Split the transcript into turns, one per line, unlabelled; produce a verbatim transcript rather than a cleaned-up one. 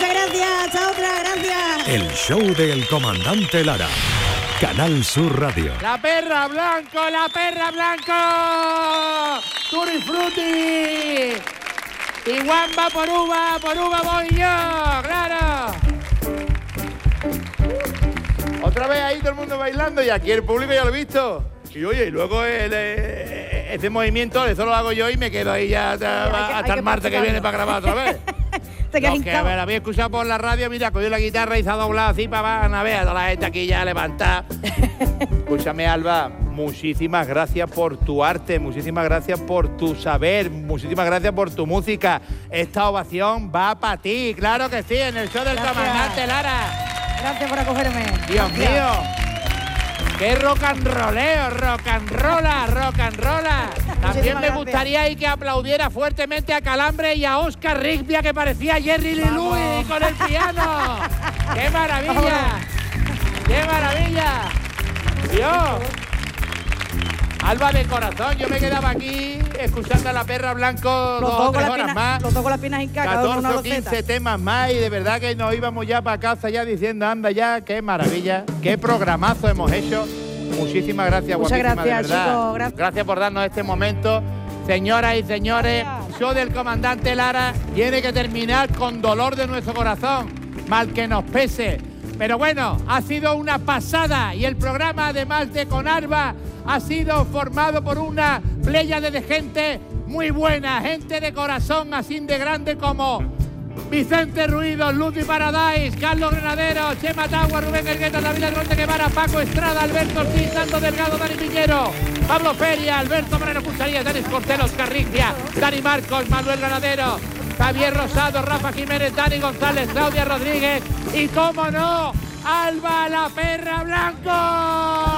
Muchas gracias, chao, otra, gracias.
El show del comandante Lara. Canal Sur Radio.
La perra blanco, la perra blanco. Tutti frutti. Y Juan va por uva, por uva voy yo, claro. Otra vez ahí todo el mundo bailando y aquí el público ya lo he visto. Y oye, y luego el, eh, ese movimiento, eso lo hago yo y me quedo ahí ya hasta,
hay que,
hasta el martes que viene para grabar otra vez.
Te quedas
Los que a ver, había escuchado por la radio, mira, cogió la guitarra y se ha doblado así para a ver a toda la gente aquí ya levantada. Escúchame, Alba, muchísimas gracias por tu arte, muchísimas gracias por tu saber, muchísimas gracias por tu música. Esta ovación va para ti, claro que sí, en el show del
Gracias.
comandante Lara.
Gracias por acogerme.
Dios
Gracias.
mío. ¡Qué rock and rolleo, rock and rolla, rock and rolla! También me gustaría y que aplaudiera fuertemente a Calambre y a Oscar Rigby, que parecía Jerry Lee Lewis con el piano. ¡Qué maravilla! ¡Qué maravilla! ¡Dios! Alba, de corazón, yo me quedaba aquí escuchando a la perra blanco
Los
dos
dos
o
con
tres
las
horas
piernas-
más.
Los dos con las piernas hincadas, cada uno una
catorce o
loseta.
quince temas más y de verdad que nos íbamos ya para casa ya diciendo, anda ya, qué maravilla, qué programazo hemos hecho. Muchísimas gracias,
Muchas
guapísima,
gracias,
de verdad.
chicos, gracias.
Gracias por darnos este momento. Señoras y señores, show del comandante Lara tiene que terminar con dolor de nuestro corazón, mal que nos pese. Pero bueno, ha sido una pasada y el programa, además de con Alba, ha sido formado por una pléyade de gente muy buena, gente de corazón así de grande como Vicente Ruido, Lucy Paradise, Carlos Granadero, Chema Tagua, Rubén Ergueta, David Alronte Guevara, Paco Estrada, Alberto Ortiz, Sando Delgado, Dani Piñero, Pablo Feria, Alberto Moreno Pucharía, Denis Cortelo, Oscar Rigby, Dani Marcos, Manuel Ganadero, Javier Rosado, Rafa Jiménez, Dani González, Claudia Rodríguez y, cómo no, Alba la perra blanco.